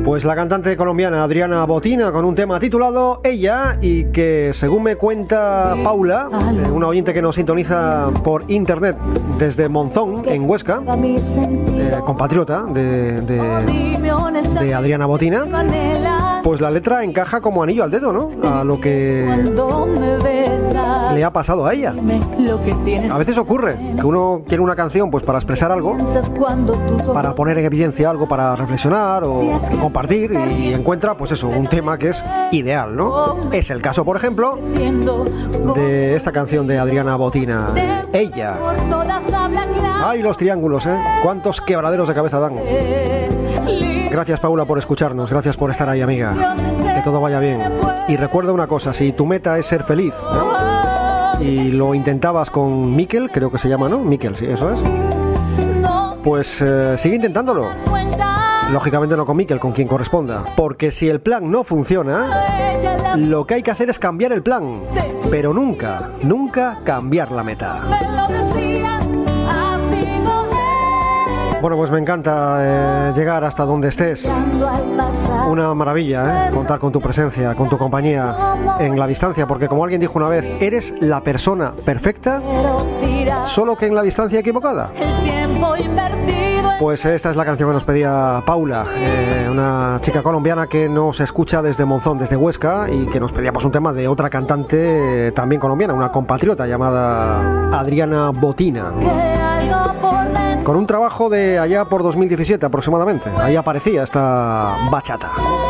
Pues la cantante colombiana Adriana Botina con un tema titulado Ella, y que según me cuenta Paula, una oyente que nos sintoniza por internet desde Monzón, en Huesca, compatriota de Adriana Botina, pues la letra encaja como anillo al dedo, ¿no? A lo que le ha pasado a ella. A veces ocurre que uno quiere una canción pues para expresar algo, para poner en evidencia algo, para reflexionar o compartir, y encuentra pues eso, un tema que es ideal, ¿no? Es el caso, por ejemplo, de esta canción de Adriana Botina, Ella. ¡Ay, los triángulos, cuántos quebraderos de cabeza dan! Gracias, Paula, por escucharnos, gracias por estar ahí, amiga. Que todo vaya bien. Y recuerda una cosa, si tu meta es ser feliz, ¿no? Y lo intentabas con Miquel, creo que se llama, ¿no? Miquel, sí, eso es. Pues sigue intentándolo. Lógicamente no con Miquel, con quien corresponda. Porque si el plan no funciona, lo que hay que hacer es cambiar el plan. Pero nunca, nunca cambiar la meta. Bueno, pues me encanta llegar hasta donde estés. Una maravilla, contar con tu presencia, con tu compañía en la distancia, porque como alguien dijo una vez, eres la persona perfecta, solo que en la distancia equivocada. Pues esta es la canción que nos pedía Paula, una chica colombiana que nos escucha desde Monzón, desde Huesca, y que nos pedía pues un tema de otra cantante también colombiana, una compatriota llamada Adriana Botina, con un trabajo de allá por 2017 aproximadamente. Ahí aparecía esta bachata.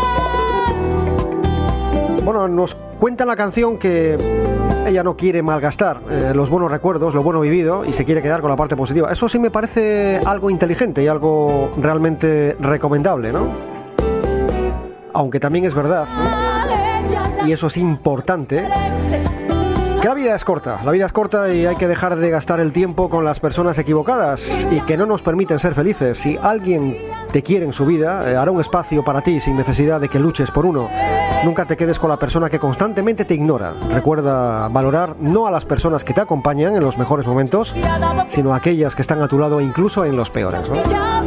Bueno, nos cuenta en la canción que ella no quiere malgastar los buenos recuerdos, lo bueno vivido, y se quiere quedar con la parte positiva. Eso sí me parece algo inteligente y algo realmente recomendable, ¿no? Aunque también es verdad, ¿no? Y eso es importante, que la vida es corta y hay que dejar de gastar el tiempo con las personas equivocadas y que no nos permiten ser felices. Si alguien te quiere en su vida, hará un espacio para ti sin necesidad de que luches por uno. Nunca te quedes con la persona que constantemente te ignora. Recuerda valorar no a las personas que te acompañan en los mejores momentos, sino a aquellas que están a tu lado incluso en los peores, ¿no?